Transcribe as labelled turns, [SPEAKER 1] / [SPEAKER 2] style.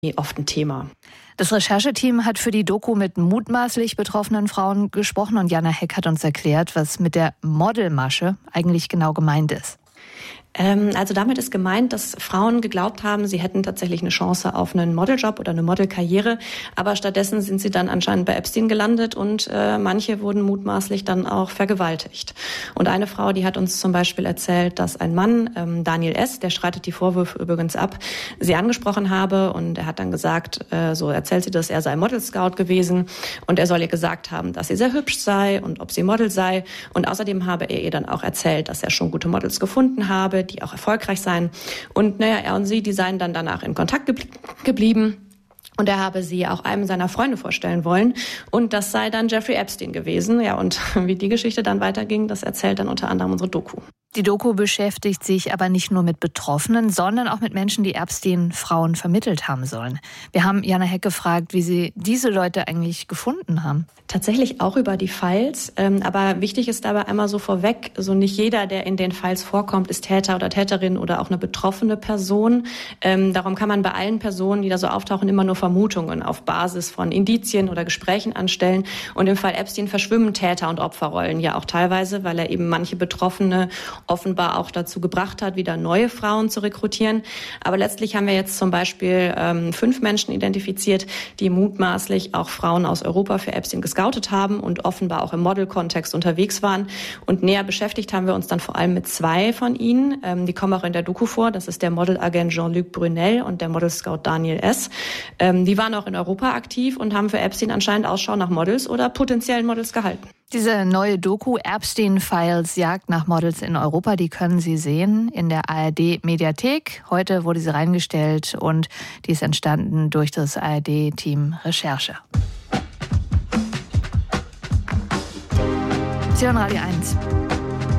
[SPEAKER 1] oft ein Thema.
[SPEAKER 2] Das Rechercheteam hat für die Doku mit mutmaßlich betroffenen Frauen gesprochen und Jana Heck hat uns erklärt, was mit der Modelmasche eigentlich genau gemeint ist.
[SPEAKER 1] Also damit ist gemeint, dass Frauen geglaubt haben, sie hätten tatsächlich eine Chance auf einen Modeljob oder eine Modelkarriere, aber stattdessen sind sie dann anscheinend bei Epstein gelandet und manche wurden mutmaßlich dann auch vergewaltigt. Und eine Frau, die hat uns zum Beispiel erzählt, dass ein Mann, Daniel S., der streitet die Vorwürfe übrigens ab, sie angesprochen habe und er hat dann gesagt, so erzählt sie das, er sei Model Scout gewesen und er soll ihr gesagt haben, dass sie sehr hübsch sei und ob sie Model sei und außerdem habe er ihr dann auch erzählt, dass er schon gute Models gefunden habe, die auch erfolgreich seien. Und er und sie, die seien dann danach in Kontakt geblieben. Und er habe sie auch einem seiner Freunde vorstellen wollen. Und das sei dann Jeffrey Epstein gewesen. Ja, und wie die Geschichte dann weiterging, das erzählt dann unter anderem unsere Doku.
[SPEAKER 2] Die Doku beschäftigt sich aber nicht nur mit Betroffenen, sondern auch mit Menschen, die Epstein Frauen vermittelt haben sollen. Wir haben Jana Heck gefragt, wie sie diese Leute eigentlich gefunden haben.
[SPEAKER 1] Tatsächlich auch über die Files. Aber wichtig ist dabei einmal so vorweg, so nicht jeder, der in den Files vorkommt, ist Täter oder Täterin oder auch eine betroffene Person. Darum kann man bei allen Personen, die da so auftauchen, immer nur Vermutungen auf Basis von Indizien oder Gesprächen anstellen. Und im Fall Epstein verschwimmen Täter- und Opferrollen ja auch teilweise, weil er eben manche Betroffene offenbar auch dazu gebracht hat, wieder neue Frauen zu rekrutieren. Aber letztlich haben wir jetzt zum Beispiel 5 Menschen identifiziert, die mutmaßlich auch Frauen aus Europa für Epstein gescoutet haben und offenbar auch im Model-Kontext unterwegs waren. Und näher beschäftigt haben wir uns dann vor allem mit 2 von ihnen. Die kommen auch in der Doku vor. Das ist der Modelagent Jean-Luc Brunel und der Model-Scout Daniel S. Die waren auch in Europa aktiv und haben für Epstein anscheinend Ausschau nach Models oder potenziellen Models gehalten.
[SPEAKER 2] Diese neue Doku Epstein Files Jagd nach Models in Europa, die können Sie sehen in der ARD-Mediathek. Heute wurde sie reingestellt und die ist entstanden durch das ARD-Team Recherche. Sie hören Radio 1.